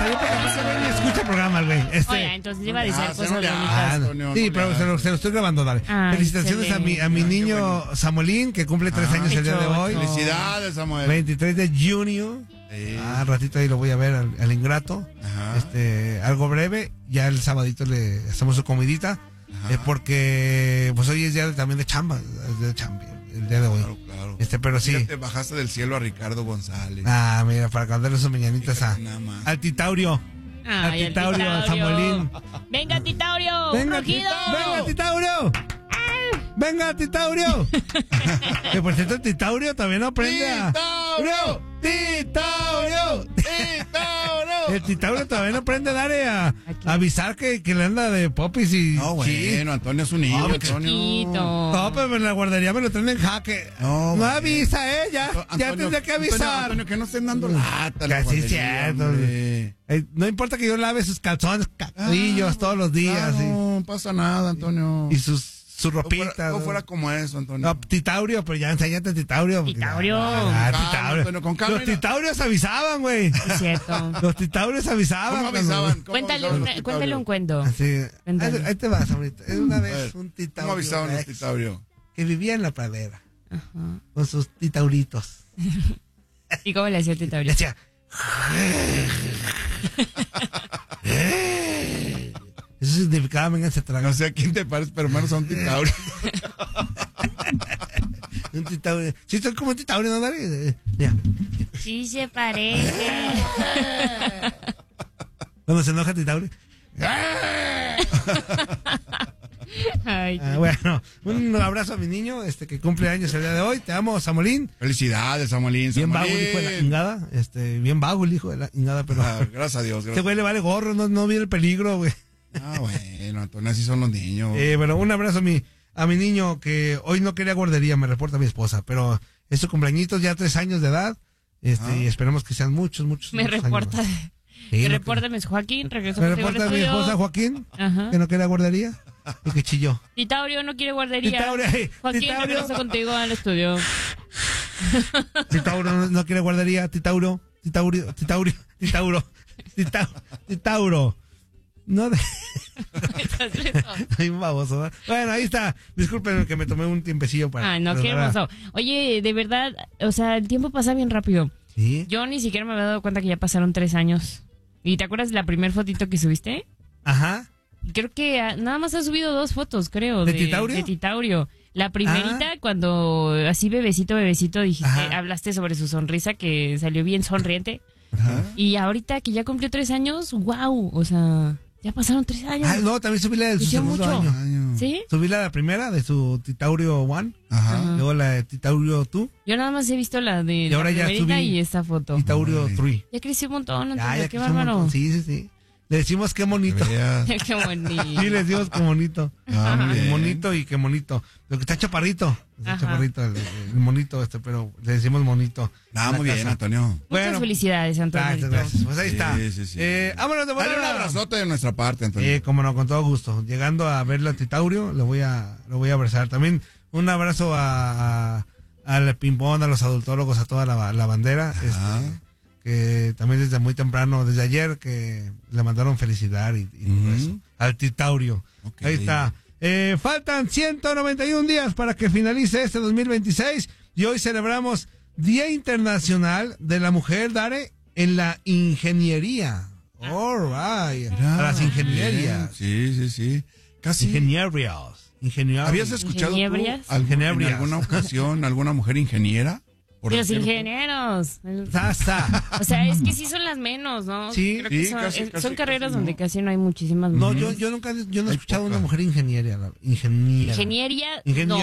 salió porque ese güey ni escucha el programa, güey. Oye, entonces iba a decir cosas no, bonitas. sí, pero se lo estoy grabando, dale. Felicitaciones a mi niño Samuelín, que cumple 3 años el día de hoy. Felicidades, Samuel. 23 de junio. Al ratito ahí lo voy a ver al ingrato. Algo breve. Ya el sabadito le hacemos su comidita. Porque pues hoy es día también de chamba. Es de chamba el día de hoy. Claro. Pero sí. Ya te bajaste del cielo a Ricardo González. Mira, para cantarle sus mañanitas al Titaurio. Al Titaurio, a Samuelín. ¡Venga, Titaurio! ¡Venga, Titaurio! ¡Venga, Titaurio! Que por cierto, Titaurio también no aprende a... ¡Titaurio! El Titaurio todavía no aprende a avisar que le anda de popis y... No, bueno, Antonio es un niño, Antonio. No, pero en la guardería me lo traen en jaque. No avisa, ya tendría que avisar. Antonio, que no estén dando lata. Casi cierto. No importa que yo lave sus calzones, cacillos todos los días. No pasa nada, Antonio. Y su ropita. No fuera como eso, Antonio. No, Titaurio, pero ya enséñate Titaurio. Titaurio. Titaurio. Antonio, con calma. Los Titaurios avisaban, güey. Es cierto. Los Titaurios avisaban. ¿Cómo avisaban? Cuéntale un cuento. Así. Ahí te vas ahorita. Una vez un Titaurio. ¿Cómo avisaban los Titaurio? Que vivía en la pradera. Con sus Titauritos. ¿Y cómo le hacía el Titaurio? Le hacía... Eso significaba, vénganse a tragar. No sé a quién te pares, pero hermanos a un Titaurio. Un Titaurio. Sí, estoy como un Titaurio, ¿no, Dari? Ya. Sí se parece. Cuando se enoja Titaurio. Bueno, un abrazo a mi niño que cumple años el día de hoy. Te amo, Samuelín. Felicidades, Samuelín. Bien vago el hijo de la ingada. Bien vago el hijo de la ingada, pero... gracias a Dios. Este güey le vale gorro, no viene el peligro, güey. Bueno, Antonio, así son los niños. Bueno, un abrazo a mi niño que hoy no quería guardería, me reporta mi esposa, pero es su cumpleañito, ya 3 años de edad, y esperemos que sean muchos me reporta. Me reporta mi Joaquín, regresó me reporta mi esposa Joaquín, que no quería guardería y que chilló. Titaurio no quiere guardería. Joaquín, Titaurio. regreso contigo al estudio. Titaurio no quiere guardería, Titauro. No de... Ay, un baboso, ¿no? Bueno, ahí está. Disculpen que me tomé un tiempecillo para... Ay, no, qué hermoso. Oye, de verdad, o sea, el tiempo pasa bien rápido. ¿Sí? Yo ni siquiera me había dado cuenta que ya pasaron 3 años. ¿Y te acuerdas de la primera fotito que subiste? Ajá. Creo que nada más has subido 2 fotos, creo. ¿De Titaurio? De Titaurio. La primerita, cuando así bebecito, dijiste, hablaste sobre su sonrisa que salió bien sonriente. Ajá. Y ahorita que ya cumplió 3 años, wow, o sea... Ya pasaron 3 años. No, también subí la de su segundo año. ¿Sí? Subí la primera de su Titaurio One. Luego la de Titaurio 2. Yo nada más he visto la de y ahora la primerita y esta foto. Titaurio 3. Ya creció un montón, ya qué bárbaro. Sí. Le decimos qué bonito. Qué bonito. Sí, le decimos qué bonito. Monito y qué bonito. Lo que está chaparrito. Está chaparrito el monito pero le decimos monito. Muy bien, Antonio. Muchas felicidades, Antonio. Gracias. Pues ahí está. Sí. Vámonos de volada. Dale un abrazote de nuestra parte, Antonio. Como no, con todo gusto. Llegando a verlo a Titaurio, lo voy a abrazar. También un abrazo al ping-pong, a los adultólogos, a toda la bandera. Que también desde muy temprano, desde ayer, que le mandaron felicidad y todo eso. Al Titaurio. Okay. Ahí está. Faltan 191 días para que finalice este 2026 y hoy celebramos Día Internacional de la Mujer, Dare, en la ingeniería. All right. A las ingenierías. Sí. Casi. Ingenierías. ¿Habías escuchado tú en alguna ocasión alguna mujer ingeniera? Los ingenieros. O sea, es que sí son las menos, ¿no? Sí, creo que son carreras donde casi no hay muchísimas mujeres. No, yo no he escuchado una mujer ingeniera. Ingeniería.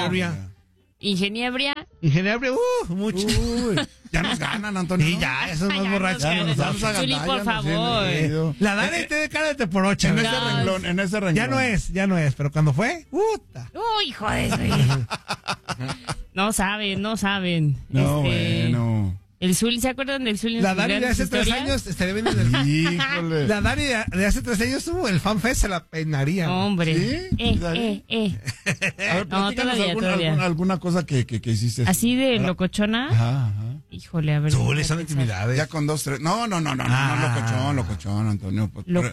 Mucho. Ya nos ganan, Antonio. Sí, ya, son más borrachos. Zuli, por favor. La Dani te de por 8. En ese renglón. Ya no es, pero cuando fue, puta. Uy, joder. No saben. No, bueno. El Zuli, ¿se acuerdan del Zuli? La Dani de hace 3 años estaría viendo Híjole. La Dani de hace 3 años tuvo el FanFest, se la peinaría. Hombre. ¿Sí? A ver, no, todavía. Alguna cosa que hiciste. ¿Así de locochona? Ajá. Híjole, a ver. Zuli, son intimidades. Ya con 2, 3. No, locochón, Antonio.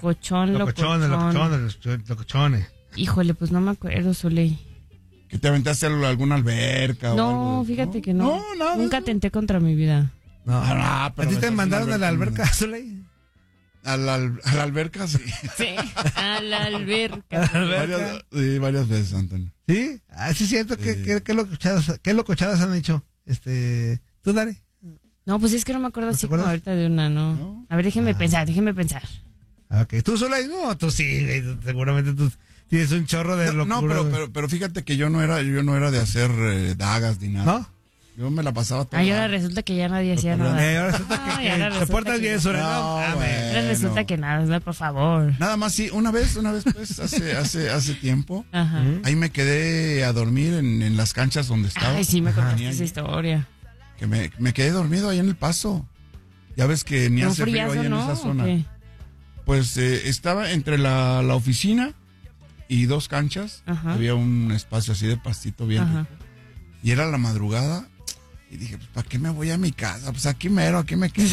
Locochones. Híjole, pues no me acuerdo, Zuli. ¿Que te aventaste a alguna alberca no, o algo? Fíjate que no. No, nunca tenté contra mi vida. No. ¿A ti te mandaron a la alberca, Zuli? A la alberca, sí. Sí, a la alberca. Varias veces, Antonio. ¿Sí? Sí es cierto. ¿Qué locochadas han hecho? ¿Tú, Dari? No, pues es que no me acuerdo así como ahorita de una, ¿no? A ver, déjenme pensar. Ok, ¿tú sola? No, tú sí, seguramente tú tienes un chorro de locura. No, pero fíjate que yo no era de hacer dagas ni nada. ¿No? Yo me la pasaba toda. Y ahora resulta que ya nadie hacía nada. Ahora resulta que te portas bien, Zuli. Ahora resulta que nada, por favor. Nada más, sí, una vez pues, hace tiempo, ahí me quedé a dormir en las canchas donde estaba. Ay, sí, me contaste esa historia. Que me quedé dormido ahí en el paso. Ya ves que ni hace frío ahí en esa zona. Okay. Pues estaba entre la oficina y 2 canchas. Había un espacio así de pastito bien rico. Y era la madrugada. Y dije, pues, ¿para qué me voy a mi casa? Pues aquí me quedé.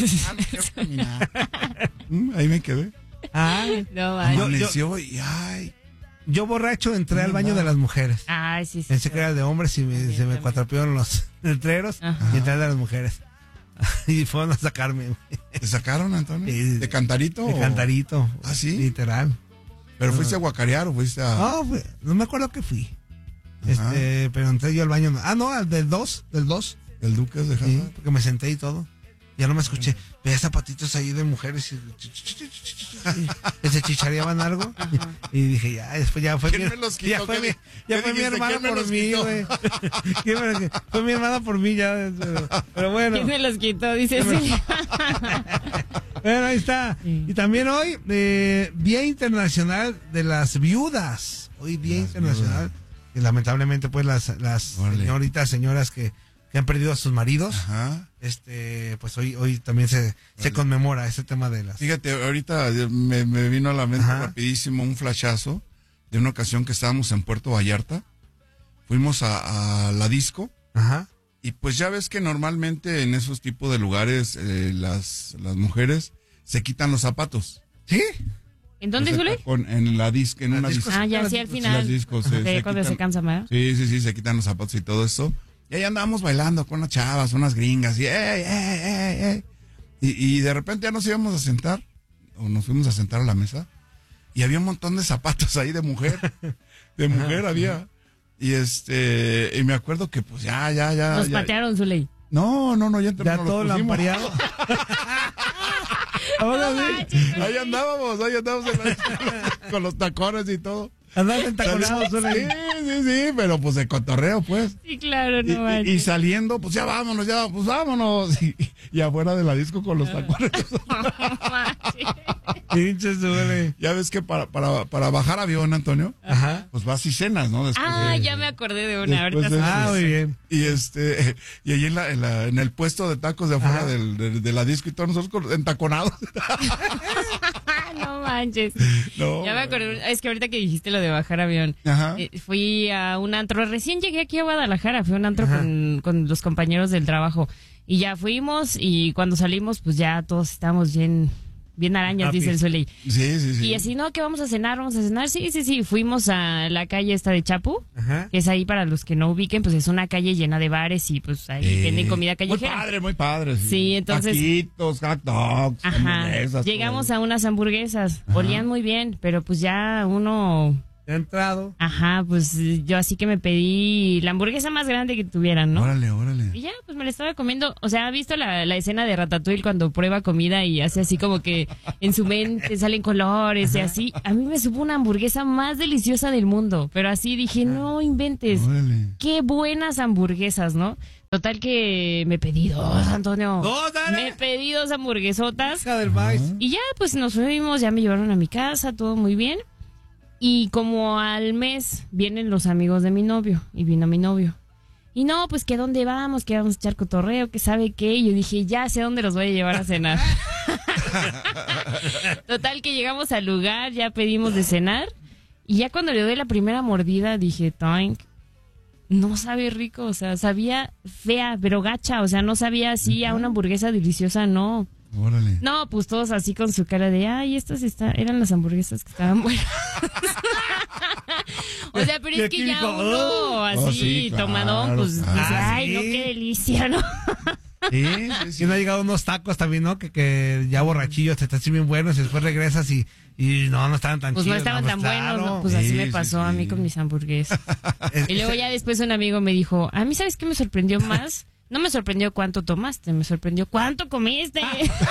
Ahí me quedé. No, amaneció y ay. Yo borracho entré al baño de las mujeres. Ay, sí. Pensé que era de hombres y se me cuatrapearon los letreros y entré al de las mujeres. Y fueron a sacarme. ¿Te sacaron, Antonio? ¿De cantarito? De cantarito. ¿Ah, sí? Literal. ¿Pero fuiste a guacarear o fuiste a...? No me acuerdo que fui. Pero entré yo al baño. Al del 2. ¿El Duques de Hazard? Sí, porque me senté y todo. Ya no me escuché. Veía zapatitos ahí de mujeres y se chichareaban algo. Y dije, después ya fue mi hermana por mí, güey. Fue mi hermana por mí ya. Pero bueno. ¿Quién me los quitó? Dice sí. Bueno, ahí está. Y también hoy, Día Internacional de las Viudas. Hoy Día Internacional. Y lamentablemente, pues, las señoras que han perdido a sus maridos. Pues hoy también se conmemora ese tema de las... Fíjate, ahorita me vino a la mente rapidísimo un flashazo de una ocasión que estábamos en Puerto Vallarta. Fuimos a la disco. Y pues ya ves que normalmente en esos tipos de lugares las mujeres se quitan los zapatos. ¿Sí? ¿En dónde, Zuli? En la disco, en una disco. Ya, sí, al final. Las discos, cuando se cansa, ¿verdad? Sí, se quitan los zapatos y todo eso. Y ahí andábamos bailando con unas chavas, unas gringas, y y de repente ya nos íbamos a sentar, o nos fuimos a sentar a la mesa, y había un montón de zapatos ahí de mujer, había. Y y me acuerdo que pues ya. Nos patearon, Zuley. No, ya todo lampareado. Ahora sí, ahí andábamos con los tacones y todo. Andaban entaconados, Sí, pero pues de cotorreo, pues. Sí, claro, no y saliendo, pues vámonos. Y afuera de la disco con los tacones. Pinches, duele. Ya ves que para bajar avión, Antonio, pues vas y cenas, ¿no? Ya me acordé de una. Ahorita muy bien. Y ahí en el puesto de tacos de afuera de la disco y todos nosotros entaconados. No manches. No, ya me acordé. Es que ahorita que dijiste lo de bajar avión, fui a un antro. Recién llegué aquí a Guadalajara. Fui a un antro con los compañeros del trabajo. Y ya fuimos. Y cuando salimos, pues ya todos estábamos bien arañas, dice el Zuley. Sí. Y así, ¿no? ¿Que vamos a cenar? Sí. Fuimos a la calle esta de Chapu, que es ahí para los que no ubiquen, pues es una calle llena de bares y pues ahí venden comida callejera. Muy padre. Sí, entonces... Taquitos, hot dogs, hamburguesas. Llegamos a unas hamburguesas, olían muy bien, pero pues ya uno... entrado. Pues yo así que me pedí la hamburguesa más grande que tuvieran, ¿no? Órale. Y ya, pues me la estaba comiendo. O sea, ¿ha visto la escena de Ratatouille cuando prueba comida y hace así como que en su mente salen colores y así? A mí me supo una hamburguesa más deliciosa del mundo, pero así dije, no inventes. Órale. Qué buenas hamburguesas, ¿no? Total que me pedí 2, Antonio. Me pedí 2 hamburguesotas. Y ya, pues nos fuimos, ya me llevaron a mi casa, todo muy bien. Y como al mes vienen los amigos de mi novio, y vino mi novio. Y no, pues que a dónde vamos, que vamos a echar cotorreo, que sabe qué. Y yo dije, ya sé a dónde los voy a llevar a cenar. Total que llegamos al lugar, ya pedimos de cenar. Y ya cuando le doy la primera mordida dije, Toink, no sabe rico, o sea, sabía fea, pero gacha, o sea, no sabía así a una hamburguesa deliciosa, no. Órale. No, pues todos así con su cara de, ay, estas eran las hamburguesas que estaban buenas. O sea, pero es que ya uno así, sí, claro, tomadón, pues dice, ay, no, qué delicia, ¿no? Sí. Y no ha llegado unos tacos también, ¿no? Que ya borrachillos, te están bien buenos y después regresas y no estaban tan chidos. Pues no estaban tan buenos, ¿no? Pues así me pasó a mí con mis hamburguesas. Y luego ya después un amigo me dijo, a mí, ¿sabes qué me sorprendió más? No me sorprendió cuánto tomaste, me sorprendió cuánto comiste.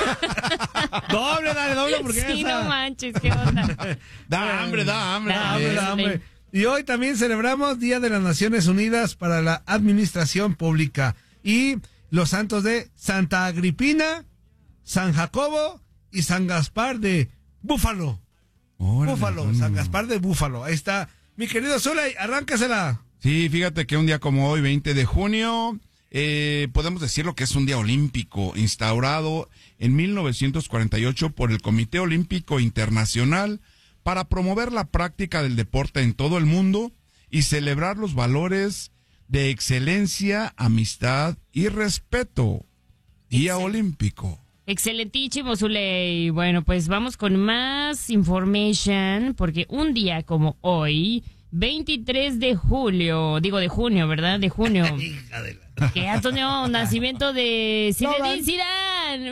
doble hamburguesa. Sí, no manches, qué onda. Da hambre. Y hoy también celebramos Día de las Naciones Unidas para la Administración Pública y los santos de Santa Agripina, San Jacobo y San Gaspar de Búfalo. San Gaspar de Búfalo. Ahí está. Mi querido Zuley, arráncasela. Sí, fíjate que un día como hoy, 20 de junio... podemos decirlo que es un día olímpico instaurado en 1948 por el Comité Olímpico Internacional para promover la práctica del deporte en todo el mundo y celebrar los valores de excelencia, amistad y respeto. Día olímpico. Excelentísimo, Zuley. Bueno, pues vamos con más information porque un día como hoy, 23 de julio, digo de junio, ¿verdad? De junio. Hija de la... Que Antonio, nacimiento de Zinedine Zidane,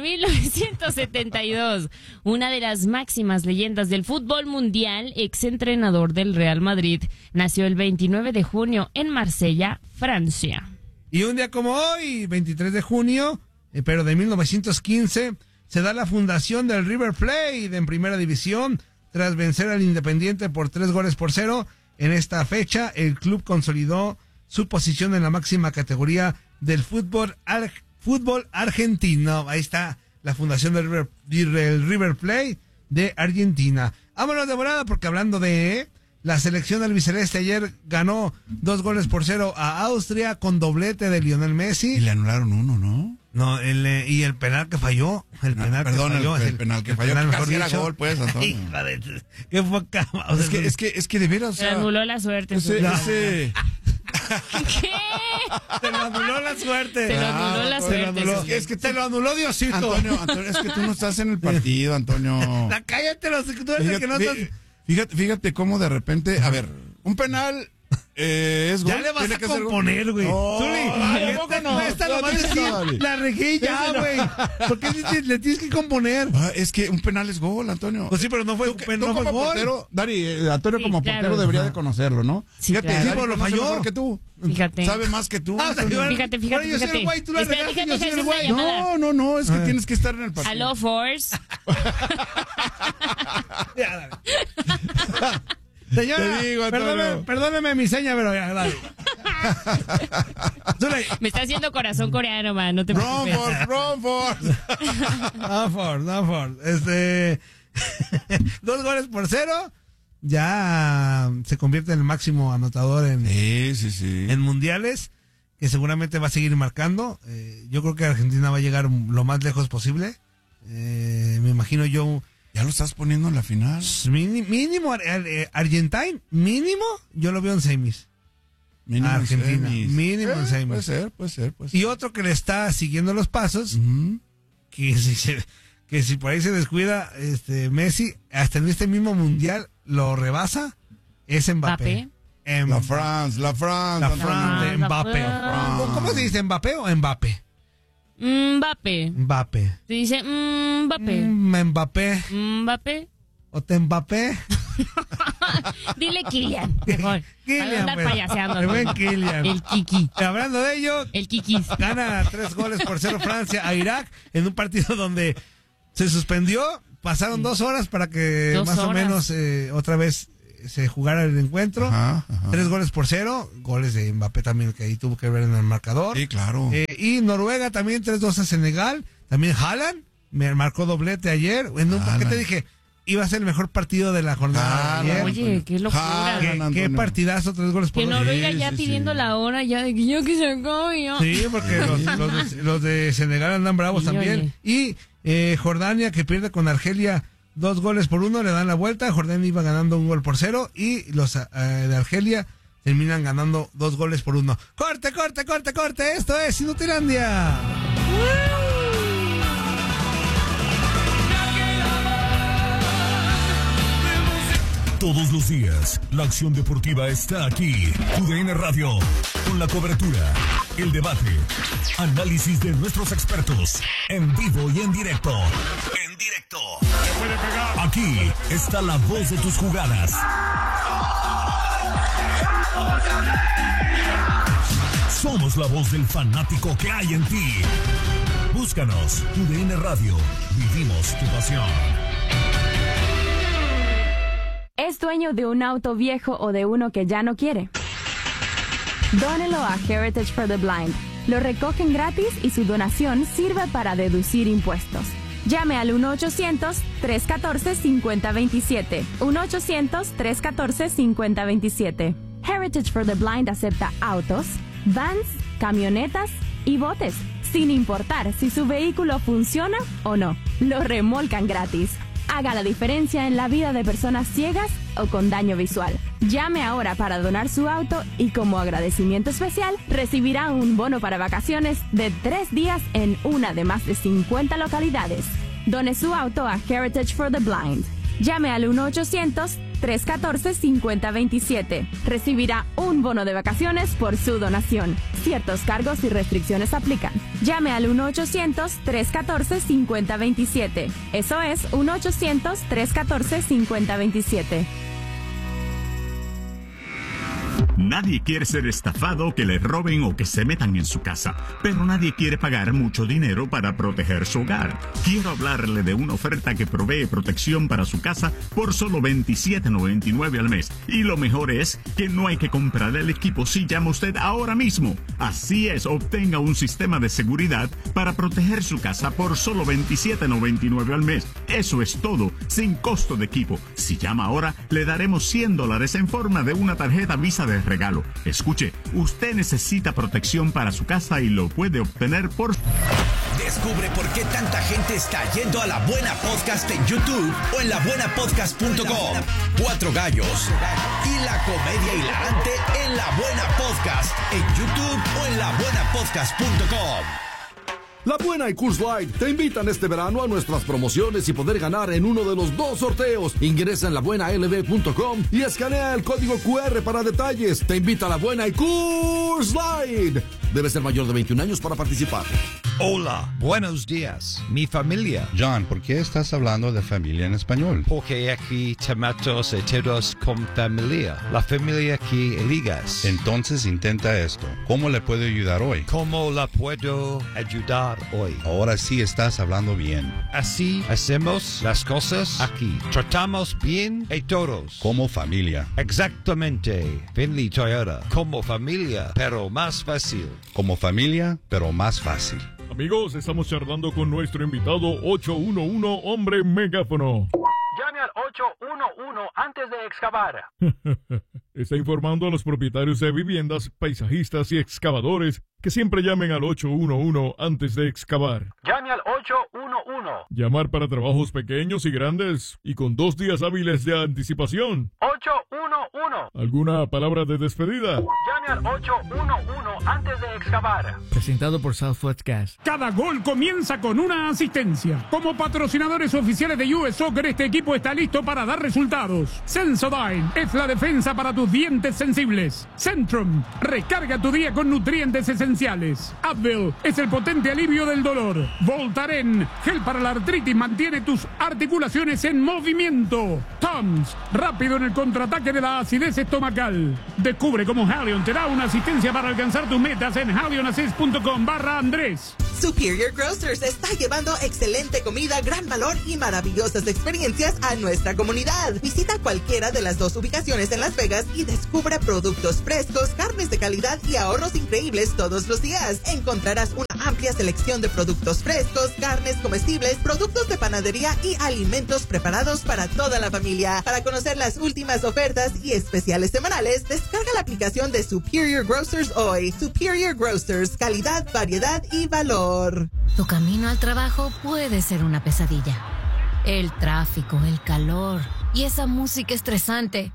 1972. Una de las máximas leyendas del fútbol mundial, exentrenador del Real Madrid. Nació el 29 de junio en Marsella, Francia. Y un día como hoy, 23 de junio, pero de 1915, se da la fundación del River Plate en Primera División, tras vencer al Independiente por 3-0. En esta fecha, el club consolidó su posición en la máxima categoría del fútbol argentino. Ahí está la fundación del River Plate de Argentina. Vámonos de volada porque hablando de la selección albiceleste, ayer ganó 2-0 a Austria con doblete de Lionel Messi. Y le anularon uno, ¿no? No, y el penal que falló. El penal que falló, casi era gol, pues, Antonio. Qué poca. O sea, es que de veras. Se anuló la suerte. Ese... ¿Qué? Te lo anuló la suerte. Te lo anuló la suerte. Es que te lo anuló Diosito. Antonio, es que tú no estás en el partido, Antonio. Cállate, tú eres que no estás... Fíjate cómo de repente, a ver, un penal es gol. Ya le vas a componer, güey. La regué ya, güey. ¿Por qué le tienes que componer? Es que un penal es gol, Antonio. Pues sí, pero no fue gol. Portero, Dari, Antonio como portero debería de conocerlo, ¿no? Sí, fíjate, claro. Dari, lo falló mejor que tú. Fíjate. Sabe más que tú. Fíjate. Yo soy el güey, tú la regaste, yo soy el güey. No, es que tienes que estar en el partido. Aló, Force. Señora, perdóneme mi seña, pero ya, dale. Me está haciendo corazón coreano, man, no te preocupes. Run for. No for. 2-0. Ya se convierte en el máximo anotador en mundiales, que seguramente va a seguir marcando. Yo creo que Argentina va a llegar lo más lejos posible. Me imagino yo. ¿Ya lo estás poniendo en la final? Mínimo, Argentina, mínimo, yo lo veo en semis. Mínimo Argentina, semis. Mínimo en semis. Puede ser. Y otro que le está siguiendo los pasos, que si por ahí se descuida, Messi, hasta en este mismo mundial lo rebasa, es Mbappé. La France de Mbappé. ¿Cómo se dice, Mbappé o Mbappé? Mbappé. Se dice Mbappé. Mbappé. ¿O te Mbappé? Dile Kylian. Mejor. Kylian. Andar payaseando. El Kiki. Hablando de ello, el Kikis. Gana 3-0 Francia a Irak en un partido donde se suspendió. Pasaron 2 horas para que o menos otra vez se jugara el encuentro. 3-0, goles de Mbappé también, que ahí tuvo que ver en el marcador. Sí, claro. Y Noruega también 3-2 a Senegal. También Haaland me marcó doblete ayer. ¿Qué te dije? Iba a ser el mejor partido de la jornada de ayer. Oye, qué locura. Qué partidazo, 3 goles por 2. Que Noruega ya pidiendo la hora ya de que yo que se acabe. Sí, porque los de Senegal andan bravos también. Y Jordania, que pierde con Argelia 2-1, le dan la vuelta. Jordania iba ganando 1-0 y los de Argelia terminan ganando 2-1. ¡Corte! Esto es Inutilandia. Todos los días, la acción deportiva está aquí. TUDN Radio, con la cobertura, el debate, análisis de nuestros expertos, en vivo y en directo. Aquí está la voz de tus jugadas. Somos la voz del fanático que hay en ti. Búscanos, TUDN Radio. Vivimos tu pasión. ¿Es dueño de un auto viejo o de uno que ya no quiere? Dónelo a Heritage for the Blind. Lo recogen gratis y su donación sirve para deducir impuestos. Llame al 1-800-314-5027. 1-800-314-5027. Heritage for the Blind acepta autos, vans, camionetas y botes, sin importar si su vehículo funciona o no. Lo remolcan gratis. Haga la diferencia en la vida de personas ciegas o con daño visual. Llame ahora para donar su auto y como agradecimiento especial recibirá un bono para vacaciones de 3 días en una de más de 50 localidades. Done su auto a Heritage for the Blind. Llame al 1-800-314-5027. Recibirá un bono de vacaciones por su donación. Ciertos cargos y restricciones aplican. Llame al 1-800-314-5027. Eso es 1-800-314-5027. Nadie quiere ser estafado, que le roben o que se metan en su casa, pero nadie quiere pagar mucho dinero para proteger su hogar. Quiero hablarle de una oferta que provee protección para su casa por solo $27.99 al mes. Y lo mejor es que no hay que comprar el equipo si llama usted ahora mismo. Así es, obtenga un sistema de seguridad para proteger su casa por solo $27.99 al mes. Eso es todo, sin costo de equipo. Si llama ahora, le daremos $100 en forma de una tarjeta Visa de regalo. Escuche, usted necesita protección para su casa y lo puede obtener por... Descubre por qué tanta gente está yendo a La Buena Podcast en YouTube o en labuenapodcast.com. 4 gallos y la comedia hilarante en La Buena Podcast en YouTube o en labuenapodcast.com. La Buena y Coors Light te invitan este verano a nuestras promociones y poder ganar en uno de los 2 sorteos. Ingresa en labuenalb.com y escanea el código QR para detalles. Te invita a La Buena y Coors Light. Debe ser mayor de 21 años para participar. Hola, buenos días, mi familia. John, ¿por qué estás hablando de familia en español? Porque aquí tomamos todos con familia. La familia que eligas. Entonces intenta esto. ¿Cómo le puedo ayudar hoy? ¿Cómo la puedo ayudar hoy? Ahora sí estás hablando bien. Así hacemos las cosas aquí. Tratamos bien a todos. Como familia. Exactamente. Finley Toyota. Como familia, pero más fácil. Como familia, pero más fácil. Amigos, estamos charlando con nuestro invitado 811 Hombre Megáfono. Llame al 811 antes de excavar. Está informando a los propietarios de viviendas, paisajistas y excavadores que siempre llamen al 811 antes de excavar. Llame al 811. Llamar para trabajos pequeños y grandes y con 2 días hábiles de anticipación. 811. ¿Alguna palabra de despedida? Llame al 811 antes de excavar. Presentado por Southwest Gas. Cada gol comienza con una asistencia. Como patrocinadores oficiales de US Soccer, este equipo está listo para dar resultados. Sensodyne es la defensa para tus dientes sensibles. Centrum, recarga tu día con nutrientes esenciales. Advil es el potente alivio del dolor. Voltaren, gel para la artritis, mantiene tus articulaciones en movimiento. Tums, rápido en el contraataque de la acidez estomacal. Descubre cómo Halion te da una asistencia para alcanzar tus metas en halionassist.com/Andrés. Superior Grocers está llevando excelente comida, gran valor y maravillosas experiencias a nuestra comunidad. Visita cualquiera de las 2 ubicaciones en Las Vegas y descubre productos frescos, carnes de calidad y ahorros increíbles todos los días. Encontrarás una amplia selección de productos frescos, carnes comestibles, productos de panadería y alimentos preparados para toda la familia. Para conocer las últimas ofertas y especiales semanales, descarga la aplicación de Superior Grocers hoy. Superior Grocers, calidad, variedad y valor. Tu camino al trabajo puede ser una pesadilla. El tráfico, el calor y esa música estresante.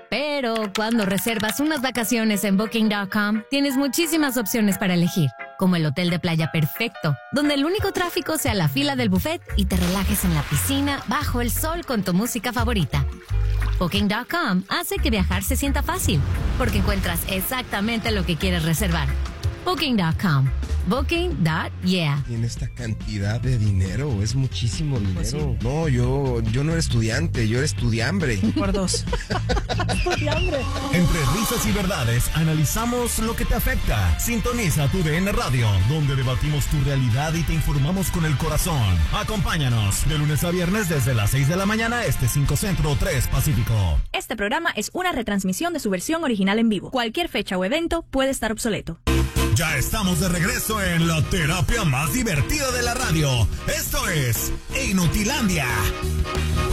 Pero cuando reservas unas vacaciones en Booking.com, tienes muchísimas opciones para elegir, como el hotel de playa perfecto, donde el único tráfico sea la fila del buffet y te relajes en la piscina bajo el sol con tu música favorita. Booking.com hace que viajar se sienta fácil, porque encuentras exactamente lo que quieres reservar. Booking.com. Booking.yeah. ¿Tiene esta cantidad de dinero? Es muchísimo dinero. Pues sí. No, yo no era estudiante, yo era estudiambre. Por 2. Estudiambre. Entre risas y verdades, analizamos lo que te afecta. Sintoniza tu DN Radio, donde debatimos tu realidad y te informamos con el corazón. Acompáñanos de lunes a viernes desde las 6 de la mañana, 5 Centro, 3 Pacífico. Este programa es una retransmisión de su versión original en vivo. Cualquier fecha o evento puede estar obsoleto. Ya estamos de regreso en la terapia más divertida de la radio. Esto es Inutilandia.